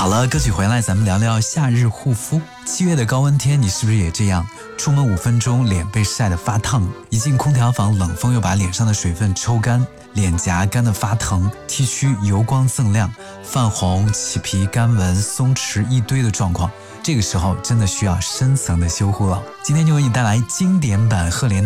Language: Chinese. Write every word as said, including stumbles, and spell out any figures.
好了，歌曲回来，咱们聊聊夏日护肤。七月的高温天，你是不是也这样？出门五分钟，脸被晒得发烫；一进空调房，冷风又把脸上的水分抽干，脸颊干得发疼，T 区油光锃亮，泛红、起皮、干纹、松弛一堆的状况。这个时候真的需要深层的修护了。今天就为你带来经典版赫莲